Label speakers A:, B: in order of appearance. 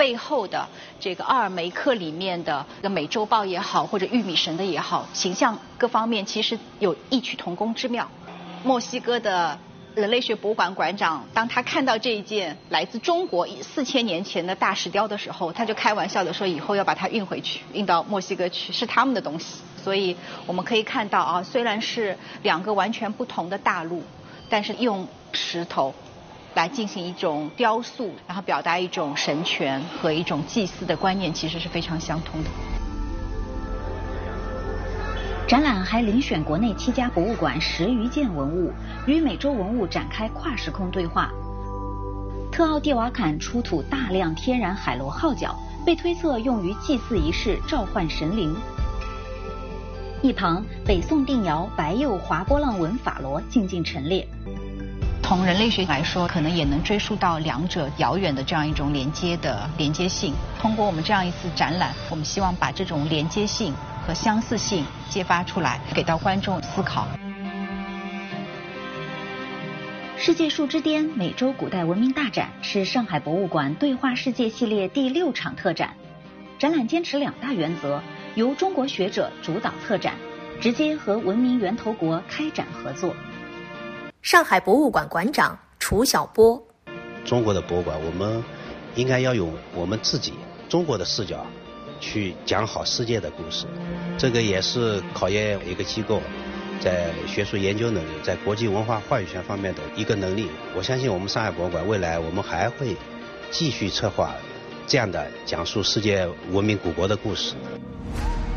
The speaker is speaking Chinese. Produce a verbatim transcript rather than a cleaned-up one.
A: 背后的这个奥尔梅克里面的这个美洲豹也好，或者玉米神的也好，形象各方面其实有异曲同工之妙。墨西哥的人类学博物馆馆长，当他看到这一件来自中国四千年前的大石雕的时候，他就开玩笑的说，以后要把它运回去，运到墨西哥去，是他们的东西。所以我们可以看到啊，虽然是两个完全不同的大陆，但是用石头来进行一种雕塑，然后表达一种神权和一种祭祀的观念，其实是非常相通的。
B: 展览还遴选国内七家博物馆十余件文物，与美洲文物展开跨时空对话。特奥蒂瓦坎出土大量天然海螺号角，被推测用于祭祀仪式召唤神灵。一旁，北宋定窑白釉滑波浪纹法螺静静陈列。
A: 从人类学来说，可能也能追溯到两者遥远的这样一种连接的连接性。通过我们这样一次展览，我们希望把这种连接性和相似性揭发出来，给到观众思考。
B: 世界树之巅美洲古代文明大展是上海博物馆对话世界系列第六场特展。展览坚持两大原则，由中国学者主导策展，直接和文明源头国开展合作。
C: 上海博物馆馆长楚晓波：
D: 中国的博物馆，我们应该要用我们自己中国的视角去讲好世界的故事，这个也是考验一个机构在学术研究能力，在国际文化话语权方面的一个能力。我相信我们上海博物馆未来我们还会继续策划这样的讲述世界文明古国的故事。